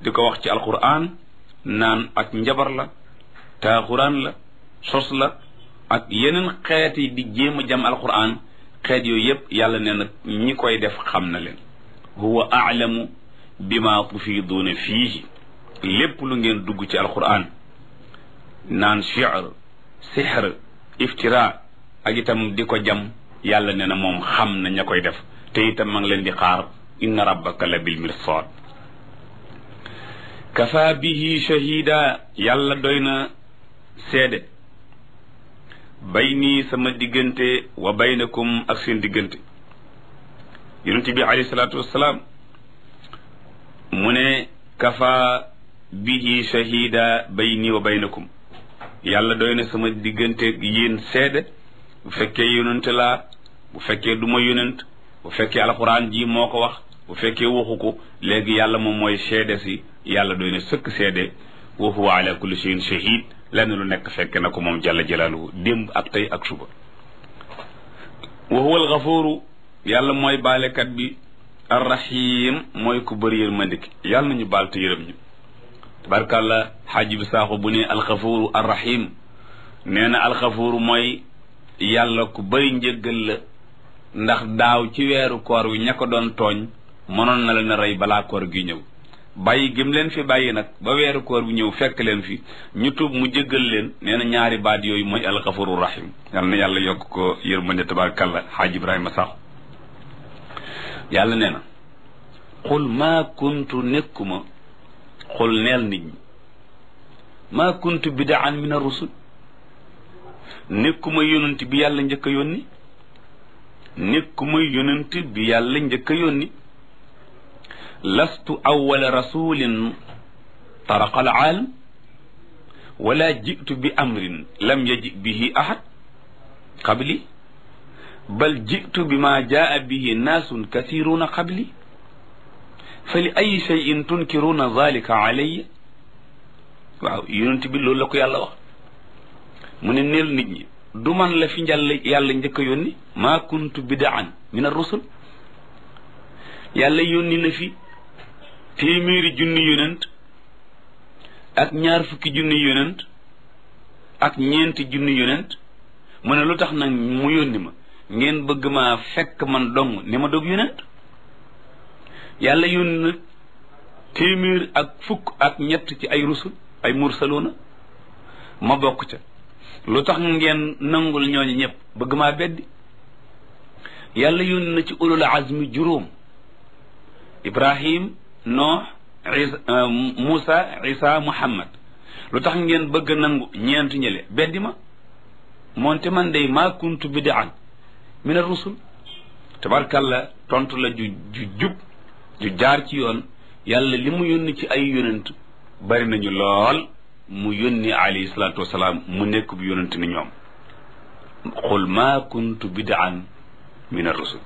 di ko wax ci alquran naan ak njabar la taaxuraan la sos la ak yeneen xeet yi di jéem a jam alquran xeet yooyu yépp yàlla nee na ñi koy def xam na leen huwa aalamu bima tufiduuna fiihi lépp lu ngeen dugg ci alquran naan shi'r sihr iftira ak itam di ko jam yàlla nee na moom xam na ña koy def te itam ma ngi leen di xaar inna rabbaka la bil mirsad kafa bihi shahida yàlla doy na seede bayni sama diggante wa baynakum ak seen diggante yonent bi alayhi salaatu wassalaam mu ne kafa bihi shahida bayni wa baynakum yàlla doy na sama diggante yéen seede bu fekkee yonent laa bu fekkee du ma yonent bu fekkee alxuraan ji moo ko wax bu fekkee waxu ko léegi yàlla moom mooy seede si yàlla doy na sëkk seede wa huwa ala kulli shay'in shahid lenn lu nekk fekk na ko moom jalla jalaaluhu démb ak tey ak suba wa huwa alxafuru yàlla mooy baalekat bi arrahim mooy ku bëri yërmande ki yàlla nañu baal te yërëm ñu tabarkàlla xaaji bi saaxu bu ne alxafuru arrahim nee na alxafuru mooy yàlla ku bëri njëggal la ndax daaw ci weeru koor wi ña ko doon tooñ mënoon na leen a rey balaa koor gi ñëw bàyyi gëm leen fi bàyyi nag ba weeru koor bi ñëw fekk leen fi ñu tuub mu jéggal leen nee na ñaari baat yooyu mooy alxafuru rahim yal na yàlla yokk ko yërmande tabarakalla xaaj Ibrahima sax yàlla nee na xul maa kuntu nekkuma xul neel nit ñi maa kuntu bidaan min ar-rusul nekkuma yonent bi yàlla njëkk a yónni nekkuma yonent bi yàlla njëkk a yónni lastu awwala rasulin taraqa al aalam wala jitu bi amrin lam yaji bihi ahad qabli bal jitu bima jaa bihi naasun kathiruna qabli fa li ay cheyin tunkiruna zalika alayya waaw yonent bi loolu la ko yàlla wax mu ne neel nit ñi du man la fi yàlla njëkk a yónni maa kuntu bidaan min ar-rusul yàlla yónni na fi téeméeri junni yonent ak ñaar fukki junni yonent ak ñeenti junni yonent mu ne lu tax nag mu yónni ma ngeen bëgg maa fekk man dong ni ma dog yonent yàlla yónni na téeméer ak fukk ak ñett ci ay rusul ay mursaluna ma bokk ca lu tax ngeen nangul ñooñu ñëpp bëgg maa beddi yàlla yónni na ci ulul azmi juróom Ibrahim Nooh Isa Musa Isa Muhammad lu tax ngeen bëgg nangu ñeent ñële beddi ma moonte man day maa kuntu bid'an min ar-rusul tabarkalla tontu la ju jub ju jaar ci yoon yàlla li mu yónni ci ay yonent bari nañu lool mu yónni alayhi salaatu wasalaam mu nekk bu yonent ni ñoom qul maa kuntu bid'an min ar-rusul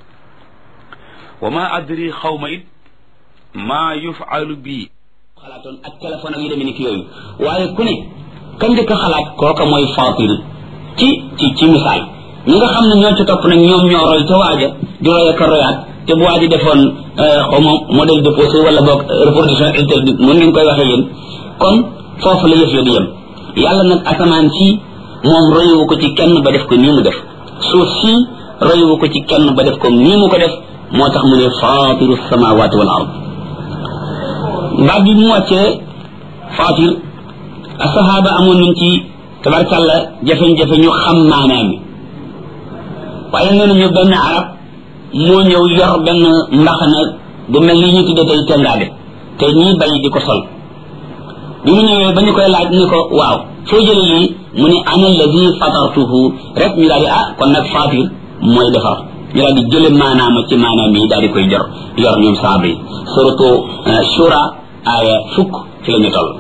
wa ma adri xawma it maa yufalu bii xalaatoon ak téléphone ak yi demee ni ki yooyu waaye ku ne kan njëkk a xalaat kooka mooy Faatir ci misaal ñi nga xam ne ñoo ci topp nag ñoom ñoo roy te waaja di roy ak royaat te bu waaji defoon xaw ma modèle déposé wala boog reproduction interdite mën ngeen koy waxee yéen kon foofu la yëf ya di yem yàlla nag asamaan si moom royuwu ko ci kenn ba def ko nii mu def suuf si royuwu ko ci kenn ba def ko nii mu ko def moo tax mu ne faatiru samawati wal ard baat bi mu wàccee Faatir asahaba amoon nañ ci tabarkàlla jafe-jafe ñu xam maanaam mi waaye nee nañu benn arab moo ñëw yor benn mbaxana bu mel ni ñu tudde tey tengaade te ñii bay di ko sol bi mu ñëwee ba ñu koy laaj ni ko waaw foo jële lii mu ne ana alladi fatartuhu rek ñu daal di kon nag Faatir mooy defar ñu daal di jële maanaama ci maanaam yi daal di koy yor ñoom saaba yi suratu Shura aaya 10 ci la ñu toll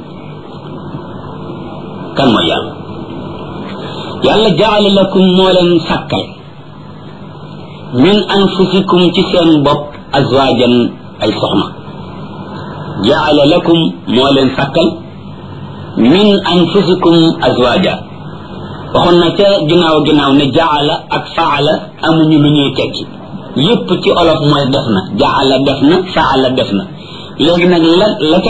kan mooy yàlla jaala lakum moo leen sàkkal min anfusikum ci seen bopp azwaajan ay soxna jaala lakum moo leen sàkkal min anfusikum azwaaja waxoon na ca ginnaaw ne jaala ak faala amuñu lu ñuy tekki yépp ci olof mooy def na jaala def na faala def na léegi nag la